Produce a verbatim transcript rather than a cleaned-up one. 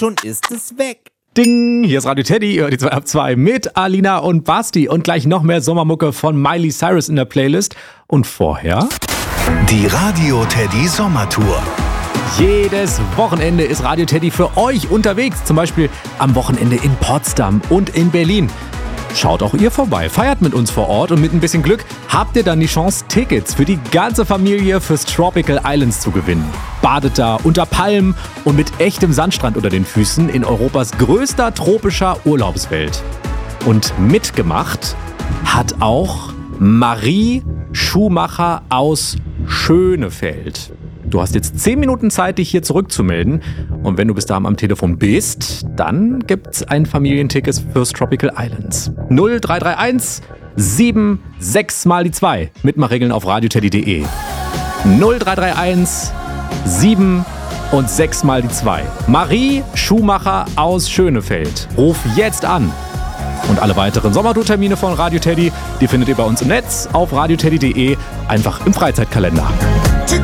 schon ist es weg. Ding, hier ist Radio Teddy, ihr hört die zwei ab zwei mit Alina und Basti und gleich noch mehr Sommermucke von Miley Cyrus in der Playlist. Und vorher die Radio Teddy Sommertour. Jedes Wochenende ist Radio Teddy für euch unterwegs, zum Beispiel am Wochenende in Potsdam und in Berlin. Schaut auch ihr vorbei, feiert mit uns vor Ort und mit ein bisschen Glück habt ihr dann die Chance, Tickets für die ganze Familie fürs Tropical Islands zu gewinnen. Badet da unter Palmen und mit echtem Sandstrand unter den Füßen in Europas größter tropischer Urlaubswelt. Und mitgemacht hat auch Marie Schumacher aus Schönefeld. Du hast jetzt zehn Minuten Zeit, dich hier zurückzumelden. Und wenn du bis dahin am Telefon bist, dann gibt's ein Familienticket fürs Tropical Islands. null drei drei eins sieben sechs mal die zwei. Mitmachregeln auf radioteddy punkt de. null drei drei eins sieben und sechs mal die zwei. Marie Schumacher aus Schönefeld. Ruf jetzt an. Und alle weiteren Sommertour-Termine von Radio Teddy, die findet ihr bei uns im Netz auf radioteddy punkt de, einfach im Freizeitkalender.